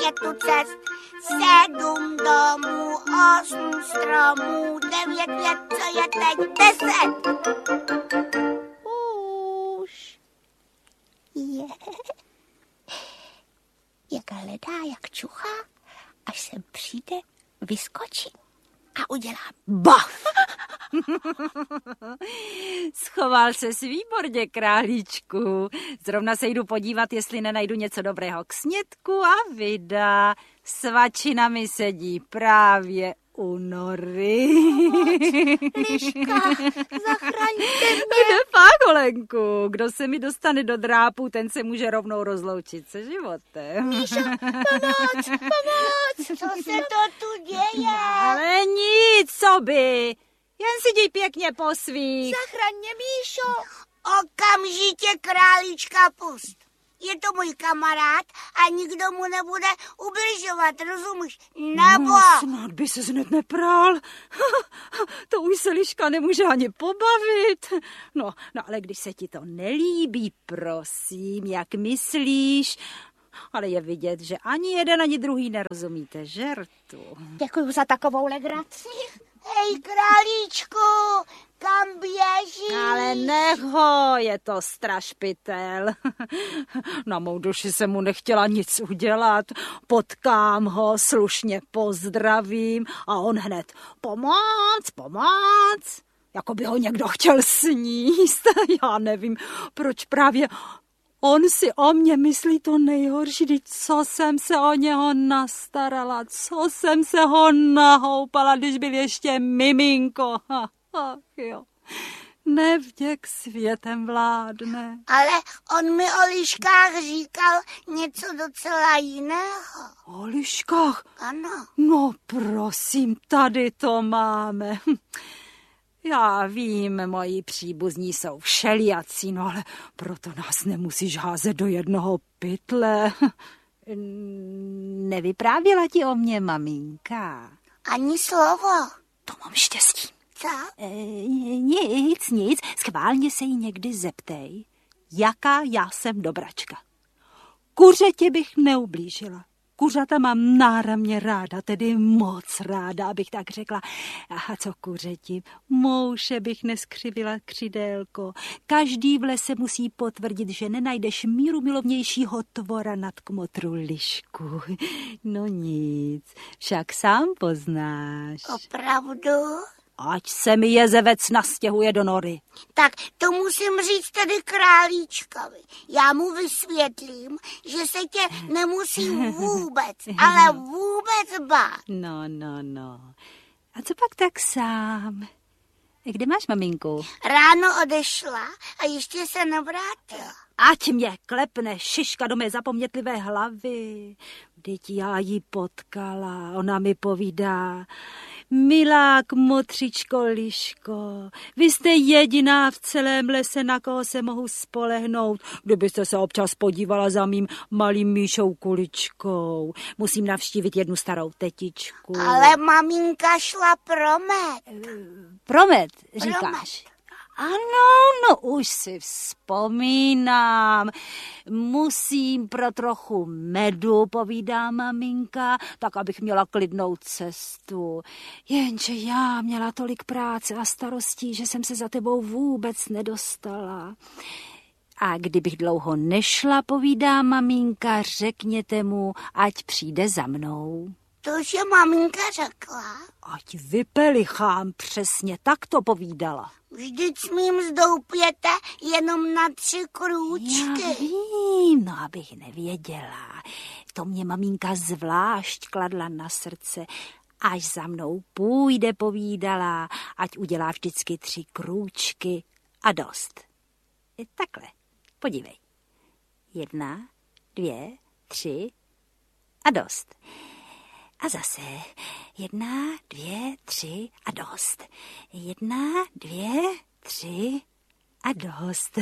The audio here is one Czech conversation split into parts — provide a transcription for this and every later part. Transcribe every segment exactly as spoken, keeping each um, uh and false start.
tu cest, sedm domů, osm stromů, devět vět, co je teď deset. Už je. Jak hledá, jak čuchá, až sem přijde, vyskočí a udělá baf. Schoval ses výborně, králíčku. Zrovna se jdu podívat, jestli nenajdu něco dobrého k snědku a vida. Svačina mi sedí právě u nory. Liška, zachraňte mě. Kde pak, Olenku? Kdo se mi dostane do drápu, ten se může rovnou rozloučit se životem. Míšo, pomoc, pomoc. Co se to tu děje? Ale nic, co by. Jen si jdi pěkně posvít. Zachraň mě, Míšo. Okamžitě králíčka pust. Je to můj kamarád a nikdo mu nebude ubližovat, rozumíš? Nebo... No, snad by se hned neprál. To už se Liška nemůže ani pobavit. No, no, ale když se ti to nelíbí, prosím, jak myslíš? Ale je vidět, že ani jeden, ani druhý nerozumíte žertu. Děkuju za takovou legraci. Hej, králíčku, kam běžíš? Ale nech ho, je to strašpitel. Na mou duši se mu nechtěla nic udělat. Potkám ho, slušně pozdravím a on hned pomoc, pomoc. Jako by ho někdo chtěl sníst. Já nevím, proč právě on si o mě myslí to nejhorší, když co jsem se o něho nastarala, co jsem se ho nahoupala, když byl ještě miminko. Ha, ha, jo. Nevděk světem vládne. Ale on mi o liškách říkal něco docela jiného. O liškách? Ano. No prosím, tady to máme. Já vím, moji příbuzní jsou všelijací, no ale proto nás nemusíš házet do jednoho pytle. Nevyprávěla ti o mě maminka? Ani slovo. To mám štěstí. Co? E, nic, nic. Schválně se jí někdy zeptej, jaká já jsem dobračka. Kuřetě bych neublížila. Kuřata mám náramně ráda, tedy moc ráda, abych tak řekla. A co kuřeti? Mouše bych neskřivila křidélko. Každý v lese musí potvrdit, že nenajdeš míru milovnějšího tvora nad kmotru lišku. No nic, však sám poznáš. Opravdu? Ať se mi jezevec nastěhuje do nory. Tak to musím říct tedy králíčkovi. Já mu vysvětlím, že se tě nemusí vůbec, ale vůbec bát. No, no, no. A co pak tak sám? Kde máš maminku? Ráno odešla a ještě se nevrátila. Ať mě klepne šiška do mé zapomnětlivé hlavy. Vždyť já ji potkala, ona mi povídá. Milá kmotřičko Liško, vy jste jediná v celém lese, na koho se mohu spolehnout. Kdybyste se občas podívala za mým malým Míšou Kuličkou. Musím navštívit jednu starou tetičku. Ale maminka šla promet. Promet, říkáš? Promet. Ano, no už si vzpomínám. Musím pro trochu medu, povídá maminka, tak abych měla klidnou cestu. Jenže já měla tolik práce a starostí, že jsem se za tebou vůbec nedostala. A kdybych dlouho nešla, povídá maminka, řekněte mu, ať přijde za mnou. To, že maminka řekla? Ať vypelichám, přesně tak to povídala. Vždyť s mým zdoupěte jenom na tři krůčky. Já vím, no abych nevěděla. To mě maminka zvlášť kladla na srdce. Až za mnou půjde, povídala, ať udělá vždycky tři krůčky a dost. Je takhle, podívej. Jedna, dvě, tři a dost. A zase jedna, dvě, tři a dost. Jedna, dvě, tři a dost.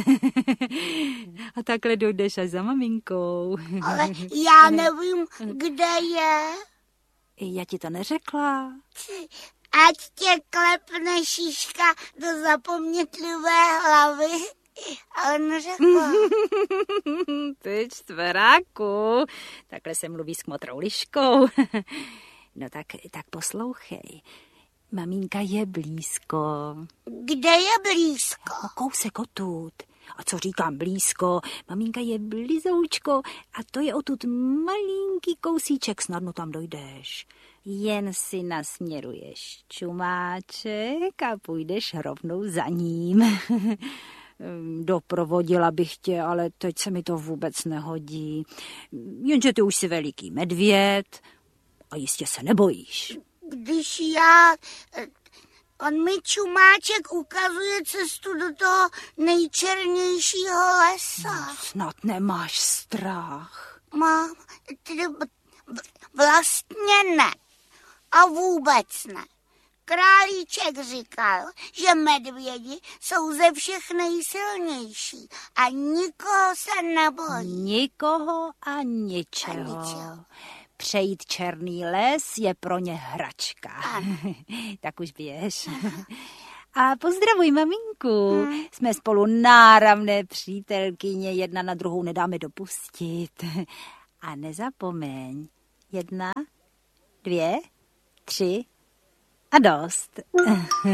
A takhle dojdeš až za maminkou. Ale já nevím, kde je. Já ti to neřekla. Ať tě klepne šiška do zapomnětlivé hlavy. A on řekl... Ty čtveráku, takhle se mluví s kmotrou liškou. No tak, tak poslouchej. Maminka je blízko. Kde je blízko? No, kousek odtud. A co říkám blízko? Maminka je blízoučko a to je odtud malinký kousíček, snadno tam dojdeš. Jen si nasměruješ čumáček a půjdeš rovnou za ním. Doprovodila bych tě, ale teď se mi to vůbec nehodí. Jenže ty už jsi veliký medvěd a jistě se nebojíš. Když já... On mi čumáček ukazuje cestu do toho nejčernějšího lesa. No, snad nemáš strach. Mám, tedy vlastně ne. A vůbec ne. Králíček říkal, že medvědi jsou ze všech nejsilnější a nikoho se nebojí. Nikoho a ničeho. A ničeho. Přejít černý les je pro ně hračka. Tak už běž. A pozdravuj maminku. Hmm. Jsme spolu náramné přítelkyně, jedna na druhou nedáme dopustit. A nezapomeň, jedna, dvě, tři a dost.